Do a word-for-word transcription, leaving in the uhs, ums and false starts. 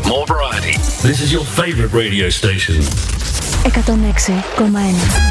More variety. This is your favorite radio station. εκατόν έξι κόμμα ένα.